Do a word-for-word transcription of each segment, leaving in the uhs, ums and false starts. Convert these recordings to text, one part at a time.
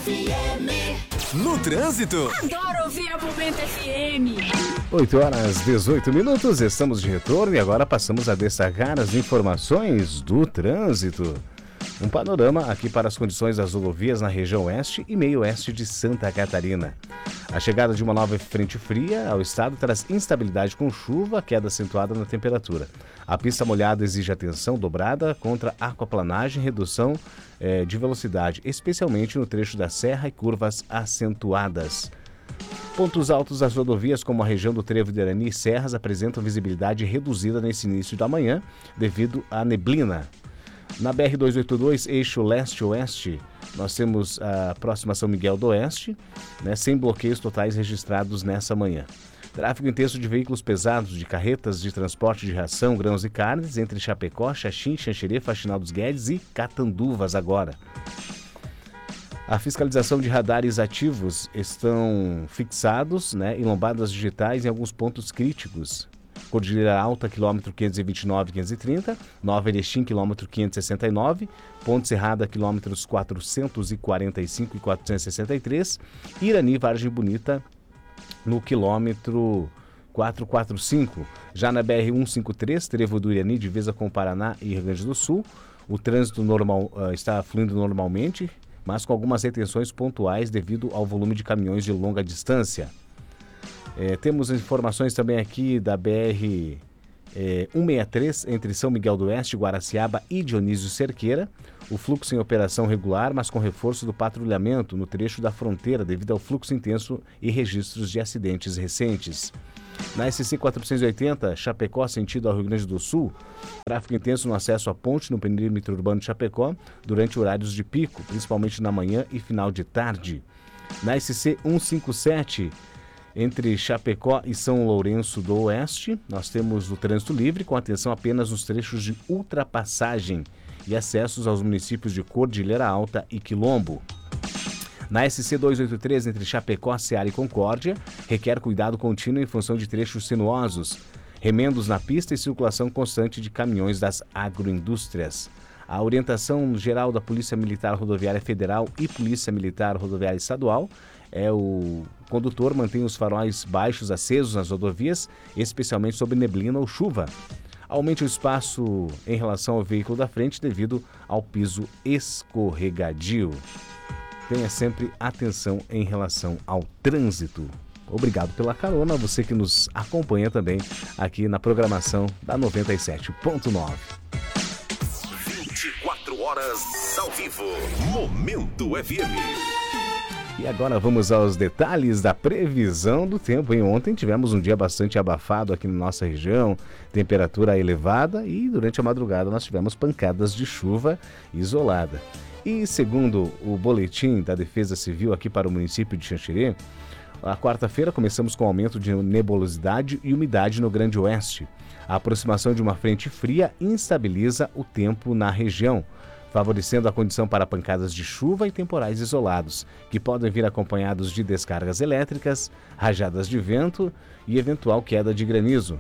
M. No trânsito. Adoro ouvir a Momento F M. oito horas e dezoito minutos, estamos de retorno e agora passamos a destacar as informações do trânsito. Um panorama aqui para as condições das rodovias na região oeste e meio oeste de Santa Catarina. A chegada de uma nova frente fria ao estado traz instabilidade com chuva, queda acentuada na temperatura. A pista molhada exige atenção dobrada contra aquaplanagem e redução eh, de velocidade, especialmente no trecho da serra e curvas acentuadas. Pontos altos das rodovias, como a região do Trevo de Irani e Serras, apresentam visibilidade reduzida nesse início da manhã devido à neblina. Na B R duzentos e oitenta e dois, eixo leste-oeste, nós temos a próxima São Miguel do Oeste, né, sem bloqueios totais registrados nessa manhã. Tráfego intenso de veículos pesados, de carretas de transporte de ração, grãos e carnes, entre Chapecó, Xaxim, Xanxerê, Faxinal dos Guedes e Catanduvas agora. A fiscalização de radares ativos estão fixados, né, em lombadas digitais em alguns pontos críticos. Cordilheira Alta, quilômetro quinhentos e vinte e nove e quinhentos e trinta, Nova Erechim, quilômetro quinhentos e sessenta e nove, Ponte Serrada, quilômetros quatrocentos e quarenta e cinco e quatrocentos e sessenta e três, Irani, Vargem Bonita, no quilômetro quatrocentos e quarenta e cinco. Já na B R cento e cinquenta e três, Trevo do Irani, divisa com Paraná e Rio Grande do Sul, o trânsito normal, uh, está fluindo normalmente, mas com algumas retenções pontuais devido ao volume de caminhões de longa distância. É, temos informações também aqui da B R é, cento e sessenta e três, entre São Miguel do Oeste, Guaraciaba e Dionísio Cerqueira. O fluxo em operação regular, mas com reforço do patrulhamento no trecho da fronteira devido ao fluxo intenso e registros de acidentes recentes. Na S C quatrocentos e oitenta, Chapecó, sentido ao Rio Grande do Sul, tráfego intenso no acesso à ponte no perímetro urbano de Chapecó durante horários de pico, principalmente na manhã e final de tarde. Na S C cento e cinquenta e sete, entre Chapecó e São Lourenço do Oeste, nós temos o trânsito livre, com atenção apenas nos trechos de ultrapassagem e acessos aos municípios de Cordilheira Alta e Quilombo. Na S C duzentos e oitenta e três, entre Chapecó, Ceará e Concórdia, requer cuidado contínuo em função de trechos sinuosos, remendos na pista e circulação constante de caminhões das agroindústrias. A orientação geral da Polícia Militar Rodoviária Federal e Polícia Militar Rodoviária Estadual é o condutor mantém os faróis baixos acesos nas rodovias, especialmente sob neblina ou chuva. Aumente o espaço em relação ao veículo da frente devido ao piso escorregadio. Tenha sempre atenção em relação ao trânsito. Obrigado pela carona, você que nos acompanha também aqui na programação da noventa e sete ponto nove. vinte e quatro horas ao vivo. Momento F M. E agora vamos aos detalhes da previsão do tempo, hein? Ontem tivemos um dia bastante abafado aqui na nossa região, temperatura elevada e durante a madrugada nós tivemos pancadas de chuva isolada. E segundo o boletim da Defesa Civil aqui para o município de Xanxerê, a quarta-feira começamos com aumento de nebulosidade e umidade no Grande Oeste. A aproximação de uma frente fria instabiliza o tempo na região, favorecendo a condição para pancadas de chuva e temporais isolados, que podem vir acompanhados de descargas elétricas, rajadas de vento e eventual queda de granizo.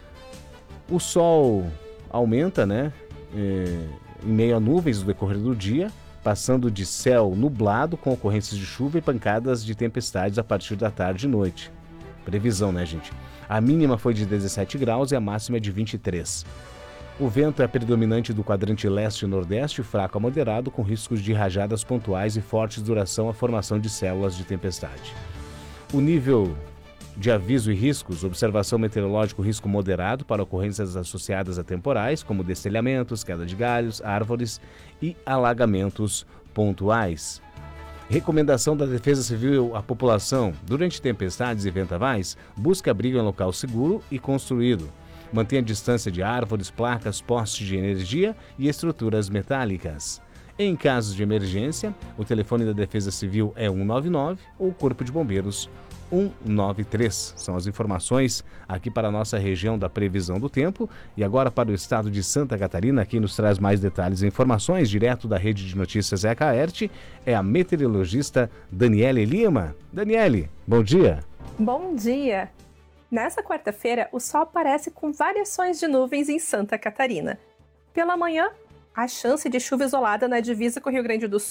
O sol aumenta, né, é, em meio a nuvens no decorrer do dia, passando de céu nublado com ocorrências de chuva e pancadas de tempestades a partir da tarde e noite. Previsão, né, gente? A mínima foi de dezessete graus e a máxima é de vinte e três. O vento é predominante do quadrante leste e nordeste, fraco a moderado, com riscos de rajadas pontuais e fortes duração à formação de células de tempestade. O nível de aviso e riscos, observação meteorológico risco moderado para ocorrências associadas a temporais, como destelhamentos, queda de galhos, árvores e alagamentos pontuais. Recomendação da Defesa Civil à população: durante tempestades e vendavais, busque abrigo em local seguro e construído. Mantenha a distância de árvores, placas, postes de energia e estruturas metálicas. Em casos de emergência, o telefone da Defesa Civil é um nove nove ou o Corpo de Bombeiros um nove três. São as informações aqui para a nossa região da previsão do tempo. E agora para o estado de Santa Catarina, quem nos traz mais detalhes e informações, direto da Rede de Notícias Ecaerte, é a meteorologista Daniele Lima. Daniele, bom dia. Bom dia. Nessa quarta-feira, o sol aparece com variações de nuvens em Santa Catarina. Pela manhã, a chance de chuva isolada na divisa com o Rio Grande do Sul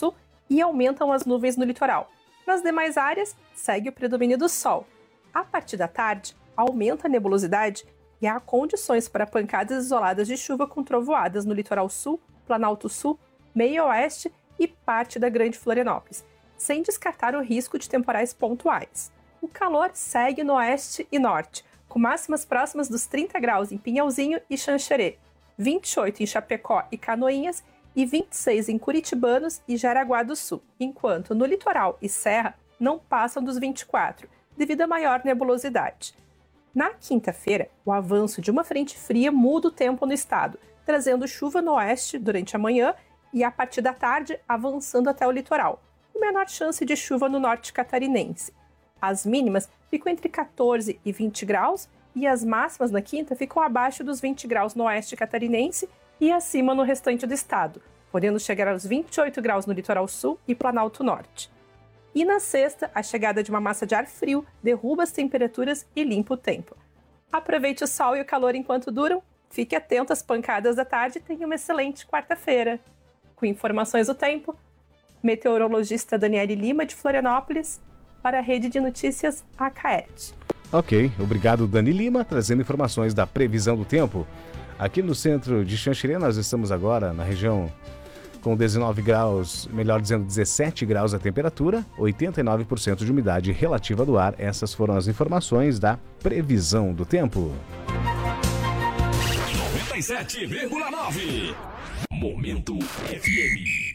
e aumentam as nuvens no litoral. Nas demais áreas, segue o predomínio do sol. A partir da tarde, aumenta a nebulosidade e há condições para pancadas isoladas de chuva com trovoadas no litoral sul, Planalto Sul, meio oeste e parte da Grande Florianópolis, sem descartar o risco de temporais pontuais. O calor segue no oeste e norte, com máximas próximas dos trinta graus em Pinhalzinho e Xanxerê, vinte e oito em Chapecó e Canoinhas e vinte e seis em Curitibanos e Jaraguá do Sul, enquanto no litoral e serra não passam dos vinte e quatro, devido à maior nebulosidade. Na quinta-feira, o avanço de uma frente fria muda o tempo no estado, trazendo chuva no oeste durante a manhã e, a partir da tarde, avançando até o litoral, com menor chance de chuva no norte catarinense. As mínimas ficam entre catorze e vinte graus e as máximas na quinta ficam abaixo dos vinte graus no oeste catarinense e acima no restante do estado, podendo chegar aos vinte e oito graus no litoral sul e Planalto Norte. E na sexta, a chegada de uma massa de ar frio derruba as temperaturas e limpa o tempo. Aproveite o sol e o calor enquanto duram, fique atento às pancadas da tarde e tenha uma excelente quarta-feira. Com informações do tempo, meteorologista Daniele Lima, de Florianópolis, para a Rede de Notícias A C A E T. Ok, obrigado Dani Lima, trazendo informações da previsão do tempo. Aqui no centro de Xanxerê, nós estamos agora na região com dezenove graus, melhor dizendo dezessete graus a temperatura, oitenta e nove por cento de umidade relativa do ar. Essas foram as informações da previsão do tempo. noventa e sete vírgula nove Momento F M.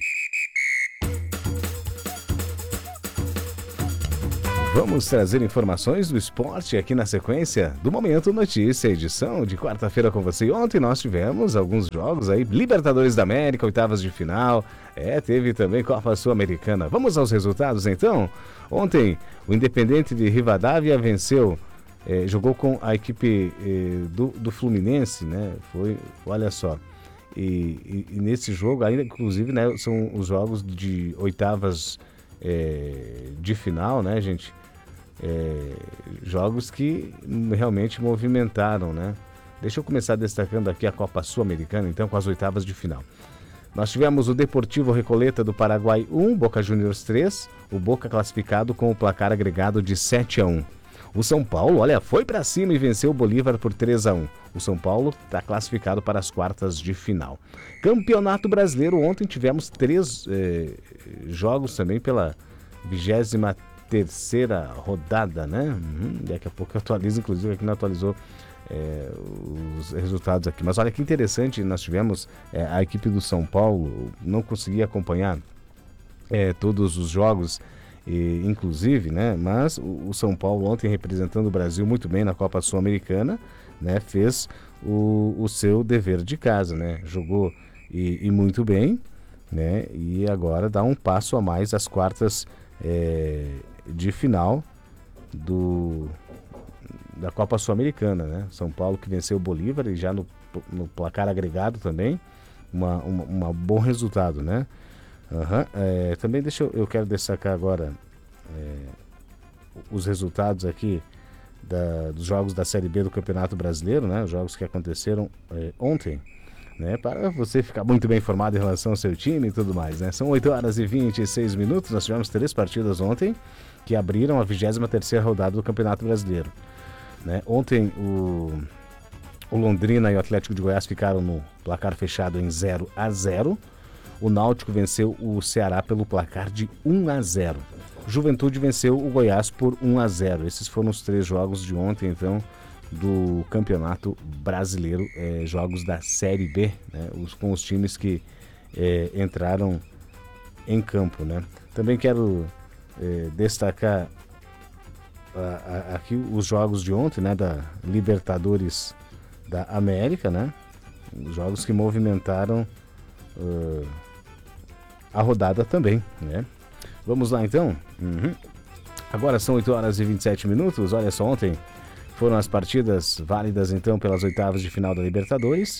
Vamos trazer informações do esporte aqui na sequência do Momento Notícia, edição de quarta-feira com você. Ontem nós tivemos alguns jogos aí, Libertadores da América, oitavas de final, é, teve também Copa Sul-Americana. Vamos aos resultados então? Ontem o Independente de Rivadavia venceu, é, jogou com a equipe é, do, do Fluminense, né? Foi, olha só, e, e, e nesse jogo ainda, inclusive, né, são os jogos de oitavas é, de final, né, gente? É, jogos que realmente movimentaram, né? Deixa eu começar destacando aqui a Copa Sul-Americana, então, com as oitavas de final. Nós tivemos o Deportivo Recoleta do Paraguai um, Boca Juniors três, o Boca classificado com o placar agregado de sete a um. O São Paulo, olha, foi para cima e venceu o Bolívar por três a um. O São Paulo está classificado para as quartas de final. Campeonato Brasileiro, ontem tivemos três eh, jogos também pela vigésima terceira rodada, né? Uhum, daqui a pouco eu atualizo, inclusive aqui não atualizou é, os resultados aqui. Mas olha que interessante, nós tivemos é, a equipe do São Paulo, não conseguia acompanhar é, todos os jogos, e, inclusive, né? Mas o, o São Paulo ontem, representando o Brasil muito bem na Copa Sul-Americana, né? Fez o, o seu dever de casa, né? Jogou e, e muito bem, né? E agora dá um passo a mais às quartas é, de final do, da Copa Sul-Americana, né? São Paulo que venceu o Bolívar e já no, no placar agregado também, uma, uma, uma bom resultado, né? Uhum. É, também deixa eu, eu quero destacar agora é, os resultados aqui da, dos jogos da Série B do Campeonato Brasileiro, né? Os jogos que aconteceram é, ontem, né? Para você ficar muito bem informado em relação ao seu time e tudo mais, né? São oito horas e vinte e seis minutos, nós tivemos três partidas ontem que abriram a vigésima terceira rodada do Campeonato Brasileiro, né? Ontem o, o Londrina e o Atlético de Goiás ficaram no placar fechado em zero a zero. O Náutico venceu o Ceará pelo placar de um a zero. Juventude venceu o Goiás por um a zero. Esses foram os três jogos de ontem, então, do Campeonato Brasileiro, é, jogos da Série B, né? Os, com os times que é, entraram em campo, né? Também quero É, destacar a, a, aqui os jogos de ontem, né, da Libertadores da América, né, os jogos que movimentaram uh, a rodada também, né. Vamos lá então. Uhum. Agora são oito horas e vinte e sete minutos. Olha só, ontem foram as partidas válidas então pelas oitavas de final da Libertadores.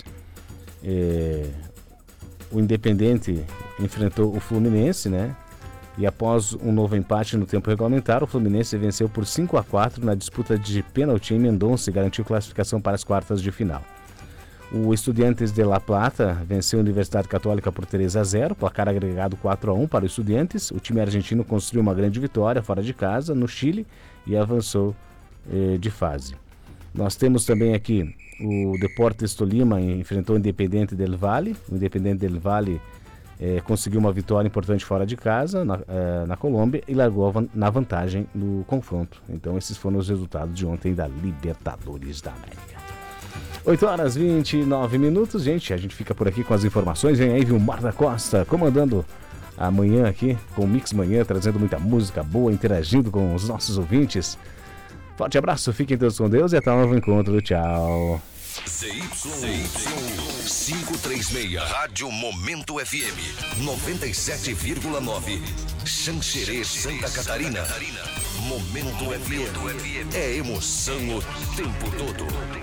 É, o Independente enfrentou o Fluminense, né? E após um novo empate no tempo regulamentar, o Fluminense venceu por cinco a quatro na disputa de pênalti em Mendonça e garantiu classificação para as quartas de final. O Estudiantes de La Plata venceu a Universidade Católica por três a zero, placar agregado quatro a um para o Estudiantes. O time argentino construiu uma grande vitória fora de casa, no Chile, e avançou eh, de fase. Nós temos também aqui o Deportes Tolima enfrentou o Independiente del Valle. O Independiente del Valle eh, conseguiu uma vitória importante fora de casa, na, eh, na Colômbia, e largou na vantagem no confronto. Então esses foram os resultados de ontem da Libertadores da América. oito horas e vinte e nove minutos, gente, a gente fica por aqui com as informações. Vem aí Vilmar da Costa comandando amanhã aqui com o Mix Manhã, trazendo muita música boa, interagindo com os nossos ouvintes. Forte abraço, fiquem todos com Deus e até o novo encontro. Tchau. Z Y quinhentos e trinta e seis, Rádio Momento F M noventa e sete vírgula nove, Xanxerê, Santa Catarina. Momento F M é emoção o tempo todo.